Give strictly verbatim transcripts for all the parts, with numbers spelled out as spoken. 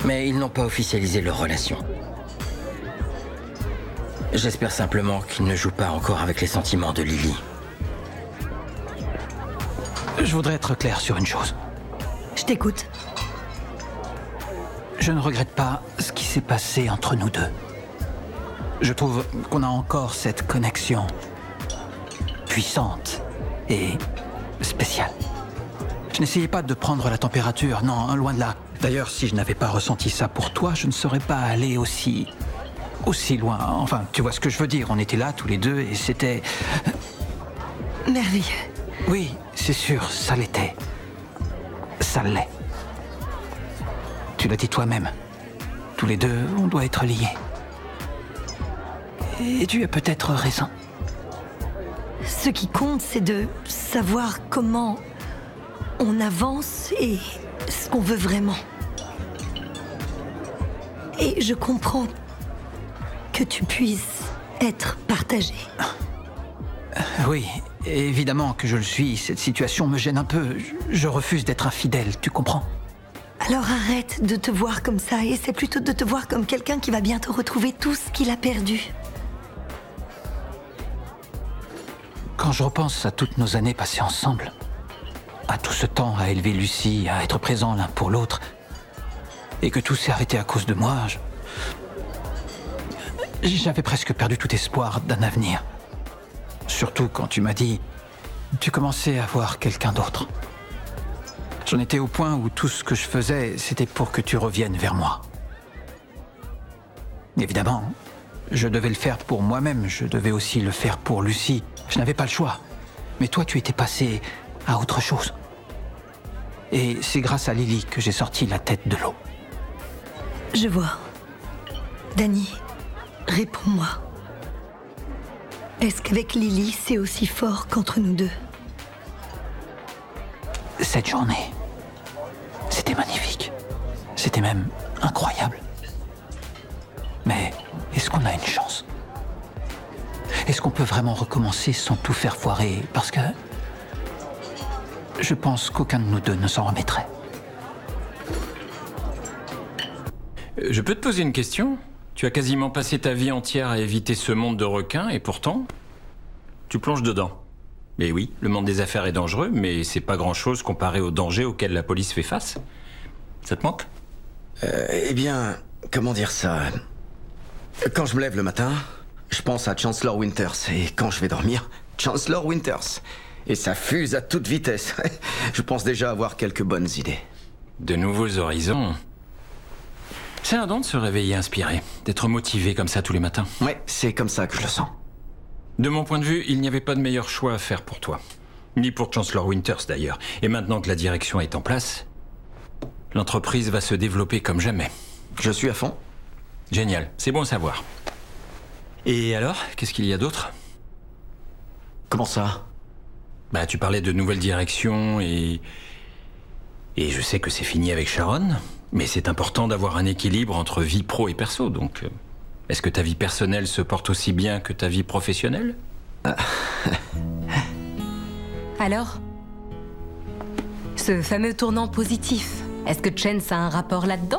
Mais ils n'ont pas officialisé leur relation. J'espère simplement qu'ils ne jouent pas encore avec les sentiments de Lily. Je voudrais être clair sur une chose. Je t'écoute. Je ne regrette pas ce qui s'est passé entre nous deux. Je trouve qu'on a encore cette connexion puissante et spéciale. Je n'essayais pas de prendre la température, non, loin de là. D'ailleurs, si je n'avais pas ressenti ça pour toi, je ne serais pas allé aussi... aussi loin. Enfin, tu vois ce que je veux dire. On était là tous les deux et c'était... Merveilleux. Oui, c'est sûr, ça l'était. Ça l'est. Tu l'as dit toi-même. Tous les deux, on doit être liés. Et tu as peut-être raison. Ce qui compte, c'est de savoir comment on avance et ce qu'on veut vraiment. Et je comprends que tu puisses être partagé. Oui, évidemment que je le suis. Cette situation me gêne un peu. Je refuse d'être infidèle, tu comprends? Alors arrête de te voir comme ça et essaie plutôt de te voir comme quelqu'un qui va bientôt retrouver tout ce qu'il a perdu. Quand je repense à toutes nos années passées ensemble, à tout ce temps à élever Lucie, à être présents l'un pour l'autre, et que tout s'est arrêté à cause de moi, je... j'avais presque perdu tout espoir d'un avenir. Surtout quand tu m'as dit, tu commençais à voir quelqu'un d'autre. J'en étais au point où tout ce que je faisais, c'était pour que tu reviennes vers moi. Évidemment, je devais le faire pour moi-même, je devais aussi le faire pour Lucie. Je n'avais pas le choix. Mais toi, tu étais passé à autre chose. Et c'est grâce à Lily que j'ai sorti la tête de l'eau. Je vois. Danny, réponds-moi. Est-ce qu'avec Lily, c'est aussi fort qu'entre nous deux? Cette journée, c'était magnifique. C'était même incroyable. Mais est-ce qu'on a une chance? Est-ce qu'on peut vraiment recommencer sans tout faire foirer? Parce que je pense qu'aucun de nous deux ne s'en remettrait. Je peux te poser une question? Tu as quasiment passé ta vie entière à éviter ce monde de requins et pourtant, tu plonges dedans. Mais oui, le monde des affaires est dangereux, mais c'est pas grand-chose comparé aux dangers auxquels la police fait face. Ça te manque? Euh, eh bien, comment dire ça? Quand je me lève le matin, je pense à Chancellor Winters. Et quand je vais dormir, Chancellor Winters. Et ça fuse à toute vitesse. Je pense déjà avoir quelques bonnes idées. De nouveaux horizons. C'est un don de se réveiller inspiré, d'être motivé comme ça tous les matins. Ouais, c'est comme ça que je le sens. De mon point de vue, il n'y avait pas de meilleur choix à faire pour toi. Ni pour Chancellor Winters d'ailleurs. Et maintenant que la direction est en place, l'entreprise va se développer comme jamais. Je suis à fond. Génial, c'est bon à savoir. Et alors, qu'est-ce qu'il y a d'autre? Comment ça? Bah, tu parlais de nouvelles directions et... Et je sais que c'est fini avec Sharon, mais c'est important d'avoir un équilibre entre vie pro et perso, donc... euh, Est-ce que ta vie personnelle se porte aussi bien que ta vie professionnelle? Alors? Ce fameux tournant positif, est-ce que Chance a un rapport là-dedans?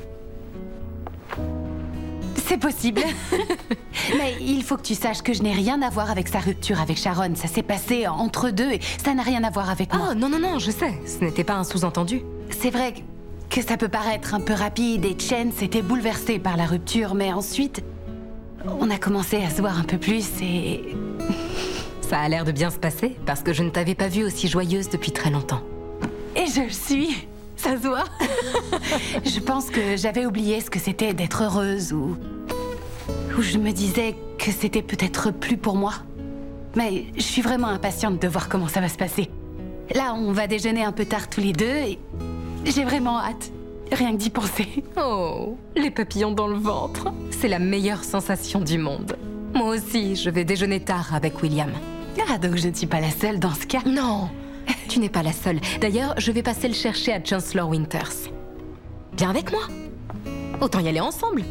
C'est possible. Mais il faut que tu saches que je n'ai rien à voir avec sa rupture avec Sharon. Ça s'est passé entre deux et ça n'a rien à voir avec moi. Oh non, non, non, je sais. Ce n'était pas un sous-entendu. C'est vrai que ça peut paraître un peu rapide et Chance était bouleversée par la rupture, mais ensuite, on a commencé à se voir un peu plus et... Ça a l'air de bien se passer, parce que je ne t'avais pas vue aussi joyeuse depuis très longtemps. Et je le suis. Ça se voit. Je pense que j'avais oublié ce que c'était d'être heureuse ou... ou je me disais que c'était peut-être plus pour moi. Mais je suis vraiment impatiente de voir comment ça va se passer. Là, on va déjeuner un peu tard tous les deux et j'ai vraiment hâte. Rien que d'y penser. Oh, les papillons dans le ventre. C'est la meilleure sensation du monde. Moi aussi, je vais déjeuner tard avec William. Ah, donc je ne suis pas la seule dans ce cas. Non, tu n'es pas la seule. D'ailleurs, je vais passer le chercher à Chancellor Winters. Viens avec moi. Autant y aller ensemble.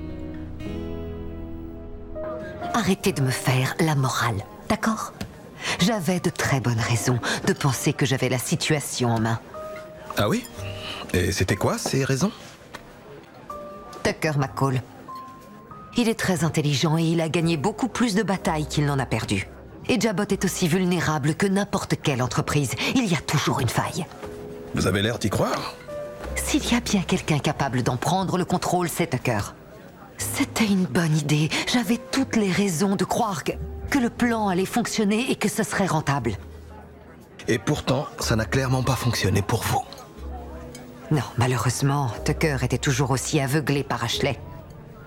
Arrêtez de me faire la morale, d'accord? J'avais de très bonnes raisons de penser que j'avais la situation en main. Ah oui? Et c'était quoi ces raisons? Tucker McCall. Il est très intelligent et il a gagné beaucoup plus de batailles qu'il n'en a perdu. Et Jabot est aussi vulnérable que n'importe quelle entreprise. Il y a toujours une faille. Vous avez l'air d'y croire. S'il y a bien quelqu'un capable d'en prendre le contrôle, c'est Tucker. C'était une bonne idée. J'avais toutes les raisons de croire que, que le plan allait fonctionner et que ce serait rentable. Et pourtant, ça n'a clairement pas fonctionné pour vous. Non, malheureusement, Tucker était toujours aussi aveuglé par Ashley.